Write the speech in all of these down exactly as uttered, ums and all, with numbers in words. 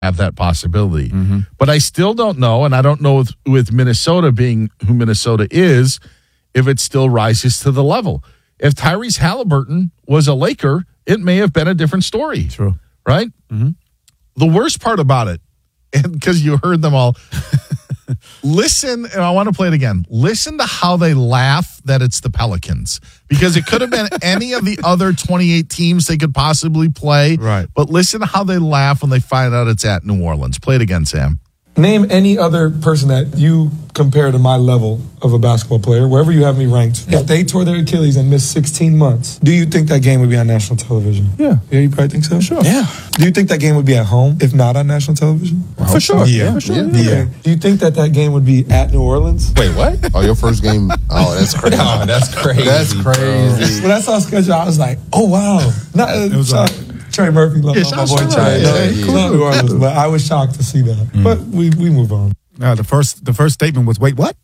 have that possibility. Mm-hmm. But I still don't know, and I don't know with, with Minnesota being who Minnesota is, if it still rises to the level. If Tyrese Halliburton was a Laker, it may have been a different story. True. Right? Mm-hmm. The worst part about it, and because you heard them all, listen, and I want to play it again. Listen to how they laugh that it's the Pelicans. Because it could have been any of the other twenty-eight teams they could possibly play. Right. But listen to how they laugh when they find out it's at New Orleans. Play it again, Sam. Name any other person that you compare to my level of a basketball player, wherever you have me ranked. If they tore their Achilles and missed sixteen months, do you think that game would be on national television? Yeah. Yeah, you probably think so? Sure. Yeah. Do you think that game would be at home, if not on national television? For sure. Yeah. For sure. Yeah. Yeah. Okay. Do you think that that game would be at New Orleans? Wait, what? Oh, your first game? Oh, that's crazy. Oh, that's crazy. That's crazy. When I saw schedule, I was like, oh, wow. Not, uh, It was shout- like- Trey Murphy, love Yeah, my shout boy out to Trey. Trey. Yeah, Yeah, yeah. yeah. Love New Orleans, but I was shocked to see that. Mm. But we, we move on. Uh, the first the first statement was, wait, what?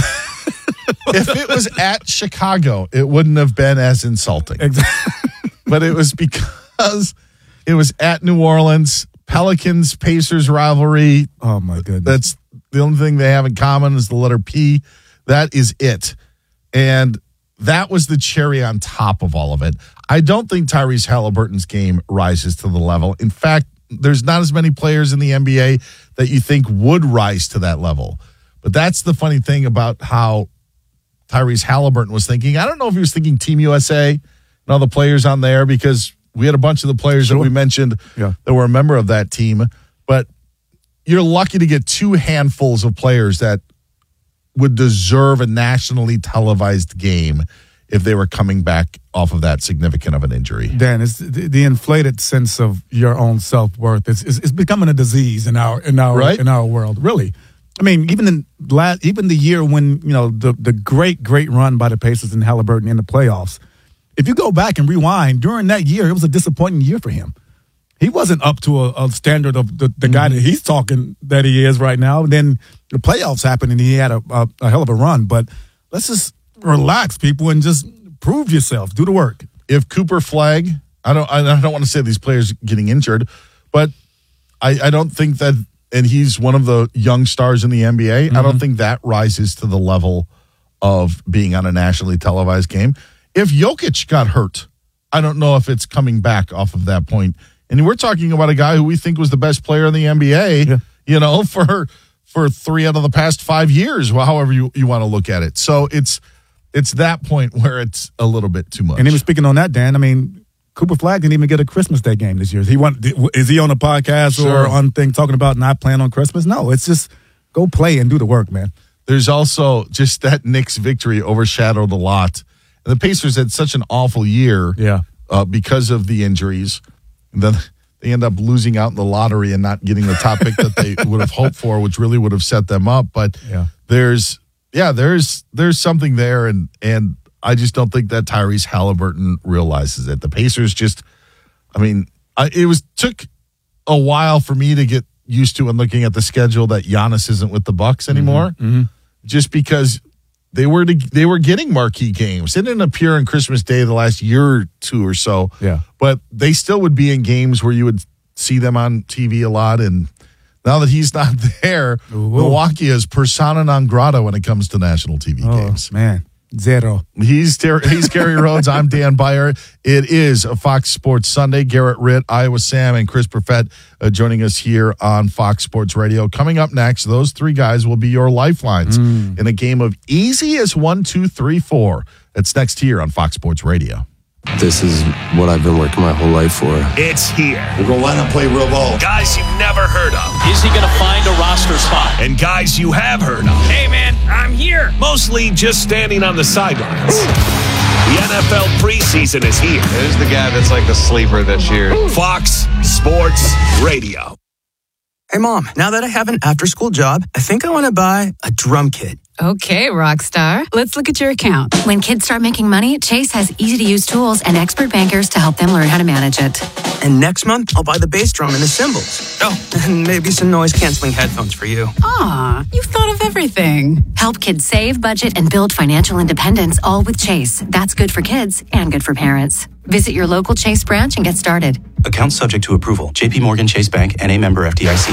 If it was at Chicago, it wouldn't have been as insulting. Exactly. But it was because it was at New Orleans, Pelicans, Pacers rivalry. Oh, my goodness. That's the only thing they have in common is the letter P. That is it. And that was the cherry on top of all of it. I don't think Tyrese Halliburton's game rises to the level. In fact, there's not as many players in the N B A that you think would rise to that level. But that's the funny thing about how Tyrese Halliburton was thinking. I don't know if he was thinking Team U S A and all the players on there, because we had a bunch of the players Sure. that we mentioned Yeah. that were a member of that team. But you're lucky to get two handfuls of players that would deserve a nationally televised game if they were coming back off of that significant of an injury. Dan, it's the, the inflated sense of your own self-worth. It's, it's, it's becoming a disease in our in our Right? in our world. Really, I mean, even in last, even the year when you know the the great great run by the Pacers and Halliburton in the playoffs. If you go back and rewind during that year, it was a disappointing year for him. He wasn't up to a, a standard of the, the guy that he's talking that he is right now. And then the playoffs happened and he had a, a, a hell of a run. But let's just relax, people, and just prove yourself. Do the work. If Cooper Flagg, I don't, I don't want to say these players getting injured, but I, I don't think that, and he's one of the young stars in the N B A. Mm-hmm. I don't think that rises to the level of being on a nationally televised game. If Jokic got hurt, I don't know if it's coming back off of that point. And we're talking about a guy who we think was the best player in the N B A, yeah. you know, for for three out of the past five years, well, however you, you want to look at it. So it's it's that point where it's a little bit too much. And even speaking on that, Dan, I mean, Cooper Flagg didn't even get a Christmas Day game this year. Is he want, is he on a podcast Sure. or on thing talking about not playing on Christmas? No, it's just go play and do the work, man. There's also just that Knicks victory overshadowed a lot. And the Pacers had such an awful year Yeah. uh, because of the injuries. And then they end up losing out in the lottery and not getting the top pick that they would have hoped for, which really would have set them up. But Yeah. there's, yeah, there's there's something there, and and I just don't think that Tyrese Halliburton realizes it. The Pacers just, I mean, I, it was took a while for me to get used to and looking at the schedule that Giannis isn't with the Bucks anymore, Mm-hmm. just because they were to, they were getting marquee games. They didn't appear on Christmas Day the last year or two or so, Yeah. but they still would be in games where you would see them on T V a lot. And now that he's not there, Ooh. Milwaukee is persona non grata when it comes to national T V Oh, games. man. Zero. He's Ter- he's Gary Rhodes. I'm Dan Beyer. It is a Fox Sports Sunday. Garrett Ritt, Iowa Sam, and Chris Perfett uh, joining us here on Fox Sports Radio. Coming up next, those three guys will be your lifelines Mm. in a game of easy as one, two, three, four. It's next here on Fox Sports Radio. This is what I've been working my whole life for. It's here. We're going to line up, play real ball. Guys you've never heard of. Is he going to find a roster spot? And guys you have heard of. Hey, man, I'm here. Mostly just standing on the sidelines. The N F L preseason is here. There's the guy that's like the sleeper this year. Fox Sports Radio. Hey, Mom, now that I have an after-school job, I think I want to buy a drum kit. Okay, Rockstar. Let's look at your account. When kids start making money, Chase has easy-to-use tools and expert bankers to help them learn how to manage it. And next month, I'll buy the bass drum and the cymbals. Oh, and maybe some noise-canceling headphones for you. Aw, you've thought of everything. Help kids save, budget, and build financial independence, all with Chase. That's good for kids and good for parents. Visit your local Chase branch and get started. Account subject to approval. J P Morgan Chase Bank, N A member F D I C.